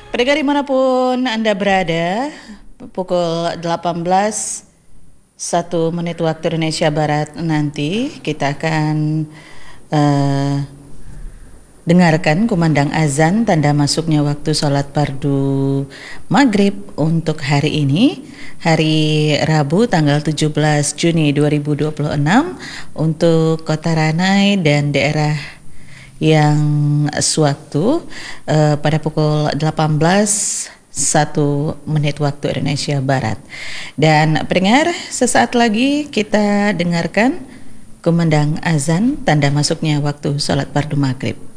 Pendengar dimanapun Anda berada, pukul 18, 1 menit waktu Indonesia Barat nanti kita akan dengarkan kumandang azan tanda masuknya waktu sholat fardu maghrib untuk hari ini, hari Rabu tanggal 17 Juni 2026 untuk Kota Ranai dan daerah yang sewaktu pada pukul 18 1 menit waktu Indonesia Barat. Dan pendengar, sesaat lagi kita dengarkan kumandang azan tanda masuknya waktu sholat fardu maghrib.